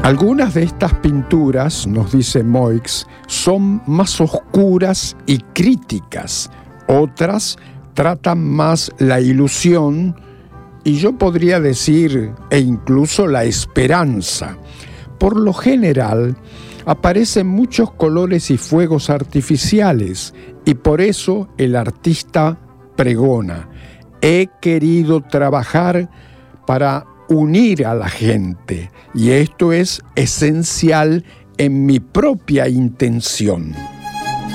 Algunas de estas pinturas, nos dice Moix, son más oscuras y críticas. Otras tratan más la ilusión y yo podría decir, e incluso la esperanza. Por lo general, aparecen muchos colores y fuegos artificiales y por eso el artista pregona: he querido trabajar para unir a la gente y esto es esencial en mi propia intención.